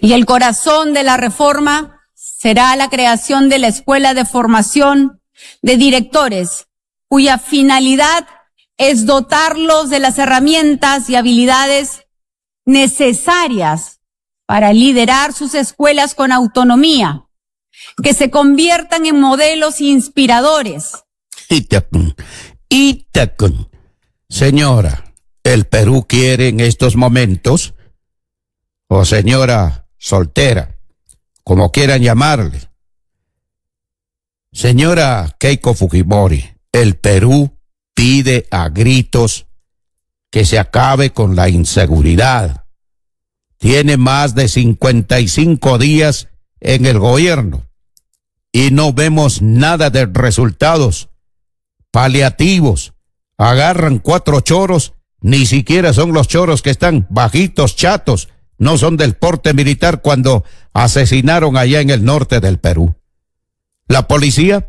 Y el corazón de la reforma será la creación de la Escuela de Formación de Directores, cuya finalidad es dotarlos de las herramientas y habilidades necesarias para liderar sus escuelas con autonomía, que se conviertan en modelos inspiradores. Itacun. Señora, ¿el Perú quiere en estos momentos, o señora soltera, como quieran llamarle? Señora Keiko Fujimori, el Perú pide a gritos que se acabe con la inseguridad. Tiene más de 55 días en el gobierno y no vemos nada de resultados paliativos. Agarran 4 choros, ni siquiera son los choros que están bajitos, chatos, no son del porte militar cuando asesinaron allá en el norte del Perú. La policía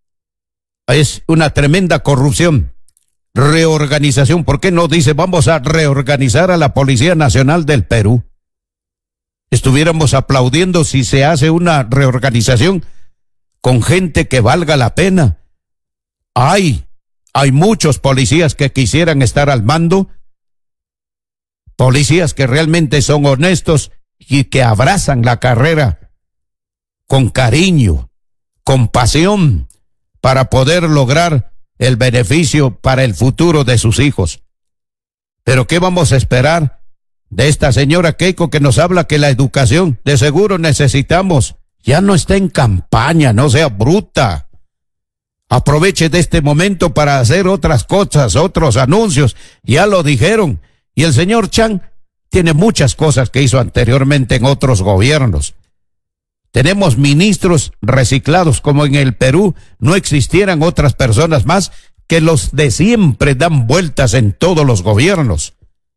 es una tremenda corrupción, reorganización. ¿Por qué no dice vamos a reorganizar a la Policía Nacional del Perú? Estuviéramos aplaudiendo si se hace una reorganización con gente que valga la pena. Hay muchos policías que quisieran estar al mando, policías que realmente son honestos y que abrazan la carrera con cariño, con pasión, para poder lograr el beneficio para el futuro de sus hijos. Pero ¿qué vamos a esperar de esta señora Keiko que nos habla que la educación de seguro necesitamos? Ya no está en campaña, no sea bruta. Aproveche de este momento para hacer otras cosas, otros anuncios. Ya lo dijeron. Y el señor Chang tiene muchas cosas que hizo anteriormente en otros gobiernos. Tenemos ministros reciclados como en el Perú no existieran otras personas más que los de siempre dan vueltas en todos los gobiernos.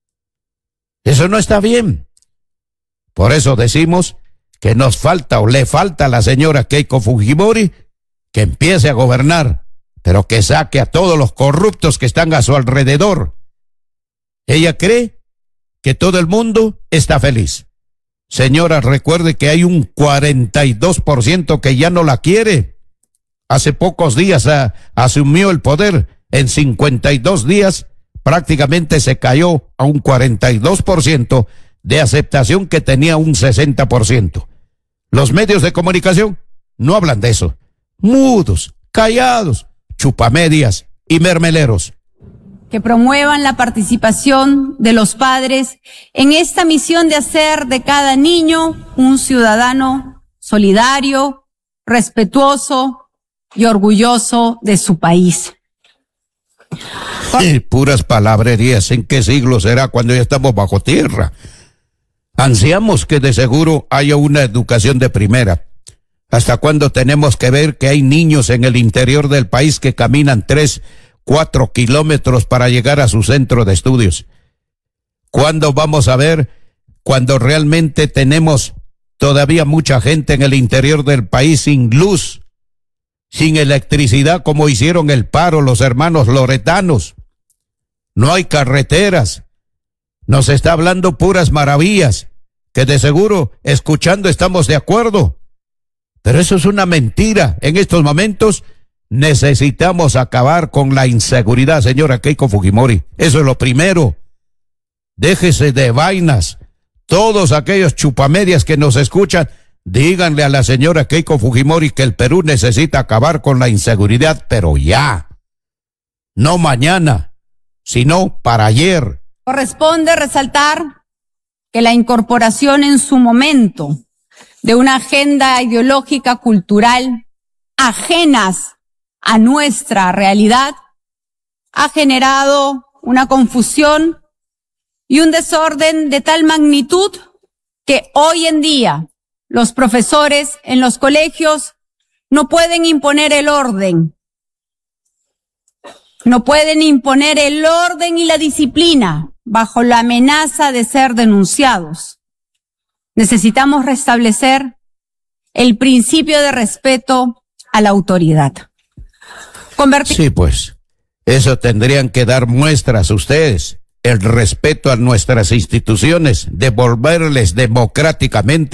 Eso no está bien. Por eso decimos que nos falta o le falta a la señora Keiko Fujimori que empiece a gobernar, pero que saque a todos los corruptos que están a su alrededor. Ella cree que todo el mundo está feliz. Señora, recuerde que hay un 42% que ya no la quiere. Hace pocos días asumió el poder. En 52 días prácticamente se cayó a un 42% de aceptación que tenía un 60%. Los medios de comunicación no hablan de eso. Mudos, callados, chupamedias y mermeleros. Que promuevan la participación de los padres en esta misión de hacer de cada niño un ciudadano solidario, respetuoso y orgulloso de su país. Puras palabrerías. ¿En qué siglo será cuando ya estamos bajo tierra? Ansiamos que de seguro haya una educación de primera. ¿Hasta cuándo tenemos que ver que hay niños en el interior del país que caminan 3-4 kilómetros para llegar a su centro de estudios? ¿Cuándo vamos a ver cuando realmente tenemos todavía mucha gente en el interior del país sin luz, sin electricidad, como hicieron el paro los hermanos loretanos? No hay carreteras. Nos está hablando puras maravillas, que de seguro escuchando estamos de acuerdo. Pero eso es una mentira. En estos momentos necesitamos acabar con la inseguridad, señora Keiko Fujimori. Eso es lo primero. Déjese de vainas. Todos aquellos chupamedias que nos escuchan, díganle a la señora Keiko Fujimori que el Perú necesita acabar con la inseguridad, pero ya. No mañana, sino para ayer. Corresponde resaltar que la incorporación en su momento de una agenda ideológica cultural ajenas a nuestra realidad ha generado una confusión y un desorden de tal magnitud que hoy en día los profesores en los colegios no pueden imponer el orden. No pueden imponer el orden y la disciplina bajo la amenaza de ser denunciados. Necesitamos restablecer el principio de respeto a la autoridad. Sí, pues, eso tendrían que dar muestras ustedes, el respeto a nuestras instituciones, devolverles democráticamente